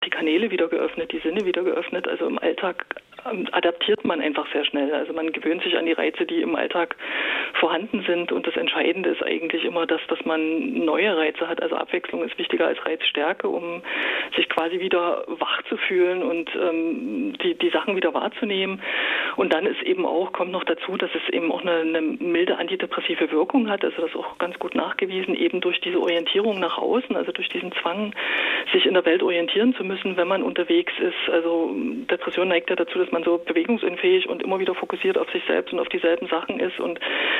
die Kanäle wieder geöffnet, die Sinne wieder geöffnet. Also im Alltag adaptiert man einfach sehr schnell. Also man gewöhnt sich an die Reize, die im Alltag vorhanden sind. Und das Entscheidende ist eigentlich immer das, dass man neue Reize hat. Also Abwechslung ist wichtiger als Reizstärke, um sich quasi wieder wach zu fühlen und die Sachen wieder wahrzunehmen. Und dann ist eben auch, kommt noch dazu, dass es eben auch eine milde antidepressive Wirkung hat. Also das ist auch ganz gut nachgewiesen, eben durch diese Orientierung nach außen, also durch diesen Zwang, sich in der Welt orientieren zu müssen, wenn man unterwegs ist. Also Depression neigt ja dazu, dass man so bewegungsunfähig und immer wieder fokussiert auf sich selbst und auf dieselben Sachen ist. Und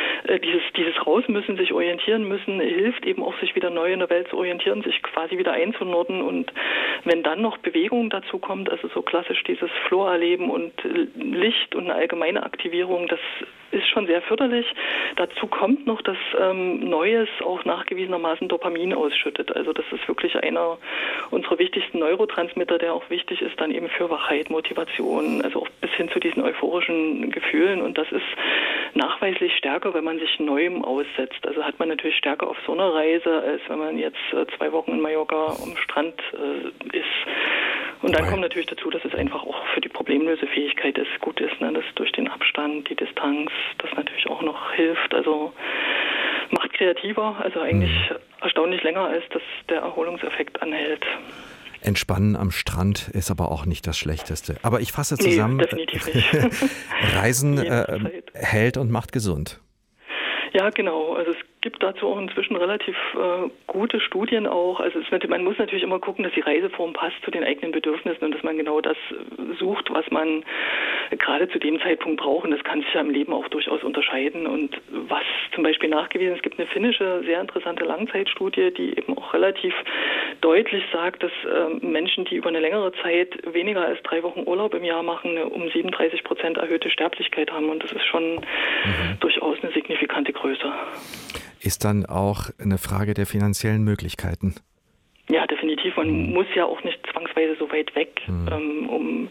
dieses Raus müssen, sich orientieren müssen, hilft eben auch, sich wieder neu in der Welt zu orientieren, sich quasi wieder einzunorden. Und wenn dann noch Bewegung dazu kommt, also so klassisch dieses Flow-Erleben und Licht und eine allgemeine Aktivierung, das ist schon sehr förderlich. Dazu kommt noch, dass Neues auch nachgewiesenermaßen Dopamin ausschüttet. Also das ist wirklich einer unserer wichtigsten Neurotransmitter, der auch wichtig ist dann eben für Wachheit, Motivation, also auch bis hin zu diesen euphorischen Gefühlen. Und das ist nachweislich stärker, wenn man sich Neuem aussetzt. Also hat man natürlich stärker auf so einer Reise, als wenn man jetzt 2 Wochen in Mallorca am Strand ist. Und dann kommt natürlich dazu, dass es einfach auch für die Problemlösefähigkeit gut ist, ne? Dass durch den Abstand, die Distanz, das natürlich auch noch hilft. Also macht kreativer, also eigentlich erstaunlich länger, als dass der Erholungseffekt anhält. Entspannen am Strand ist aber auch nicht das Schlechteste. Aber ich fasse zusammen, definitiv nicht. Reisen hält und macht gesund. Ja, genau. Also es gibt dazu auch inzwischen relativ gute Studien auch. Also man muss natürlich immer gucken, dass die Reiseform passt zu den eigenen Bedürfnissen und dass man genau das sucht, was man gerade zu dem Zeitpunkt braucht. Und das kann sich ja im Leben auch durchaus unterscheiden. Und was zum Beispiel nachgewiesen ist, es gibt eine finnische, sehr interessante Langzeitstudie, die eben auch relativ deutlich sagt, dass Menschen, die über eine längere Zeit weniger als 3 Wochen Urlaub im Jahr machen, eine um 37% erhöhte Sterblichkeit haben. Und das ist schon durchaus eine signifikante Größe. Ist dann auch eine Frage der finanziellen Möglichkeiten. Ja, definitiv. Man muss ja auch nicht zwangsweise so weit weg, um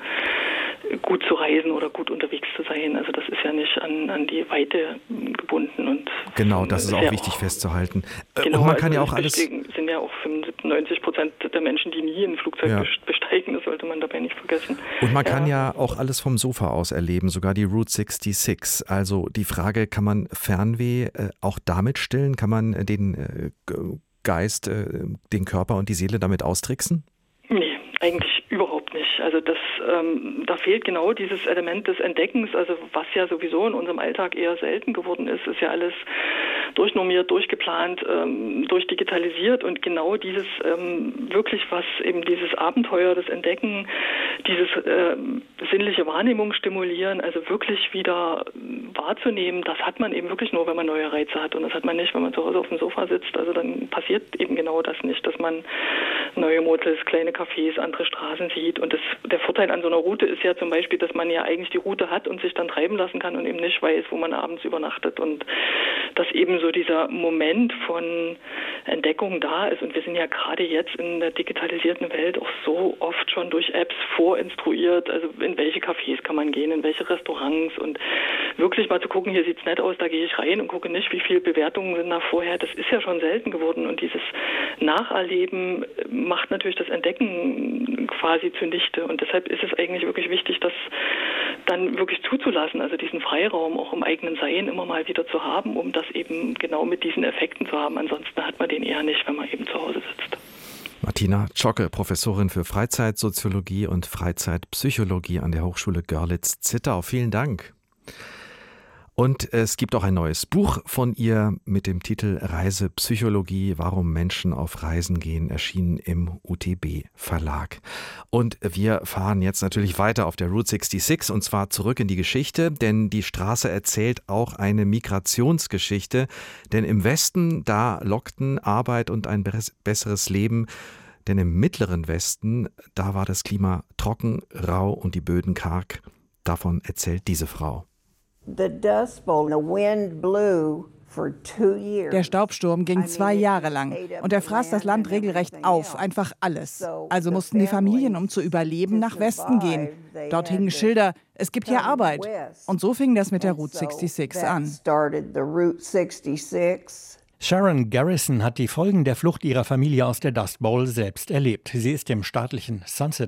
gut zu reisen oder gut unterwegs zu sein. Also das ist ja nicht an die Weite gebunden. Und genau, das ist auch wichtig festzuhalten. Genau, und man kann also ja auch alles... sind ja auch 95% der Menschen, die nie ein Flugzeug besteigen. Das sollte man dabei nicht vergessen. Und man kann ja auch alles vom Sofa aus erleben, sogar die Route 66. Also die Frage, kann man Fernweh auch damit stillen? Kann man den Geist, den Körper und die Seele damit austricksen? Nee, eigentlich überhaupt nicht. Also da fehlt genau dieses Element des Entdeckens, also was ja sowieso in unserem Alltag eher selten geworden ist ja alles durchnormiert, durchgeplant, durchdigitalisiert und genau dieses wirklich, was eben dieses Abenteuer, das Entdecken, dieses sinnliche Wahrnehmung stimulieren, also wirklich wieder wahrzunehmen, das hat man eben wirklich nur, wenn man neue Reize hat und das hat man nicht, wenn man zu Hause auf dem Sofa sitzt, also dann passiert eben genau das nicht, dass man neue Motels, kleine Cafés, andere Straßen sieht und der Vorteil an so einer Route ist ja zum Beispiel, dass man ja eigentlich die Route hat und sich dann treiben lassen kann und eben nicht weiß, wo man abends übernachtet und dass eben so dieser Moment von Entdeckung da ist und wir sind ja gerade jetzt in der digitalisierten Welt auch so oft schon durch Apps vorinstruiert, also in welche Cafés kann man gehen, in welche Restaurants und wirklich mal zu gucken, hier sieht's nett aus, da gehe ich rein und gucke nicht, wie viele Bewertungen sind da vorher, das ist ja schon selten geworden und dieses Nacherleben macht natürlich das Entdecken quasi zunichte und deshalb ist es eigentlich wirklich wichtig, das dann wirklich zuzulassen, also diesen Freiraum auch im eigenen Sein immer mal wieder zu haben, um das eben genau mit diesen Effekten zu haben. Ansonsten hat man den eher nicht, wenn man eben zu Hause sitzt. Martina Zschocke, Professorin für Freizeitsoziologie und Freizeitpsychologie an der Hochschule Görlitz-Zittau. Vielen Dank. Und es gibt auch ein neues Buch von ihr mit dem Titel Reisepsychologie, warum Menschen auf Reisen gehen, erschienen im UTB Verlag. Und wir fahren jetzt natürlich weiter auf der Route 66 und zwar zurück in die Geschichte, denn die Straße erzählt auch eine Migrationsgeschichte, denn im Westen, da lockten Arbeit und ein besseres Leben, denn im mittleren Westen, da war das Klima trocken, rau und die Böden karg. Davon erzählt diese Frau. Der Staubsturm ging 2 Jahre lang und er fraß das Land regelrecht auf, einfach alles. Also mussten die Familien, um zu überleben, nach Westen gehen. Dort hingen Schilder, es gibt hier Arbeit. Und so fing das mit der Route 66 an. Sharon Garrison hat die Folgen der Flucht ihrer Familie aus der Dust Bowl selbst erlebt. Sie ist im staatlichen Sunset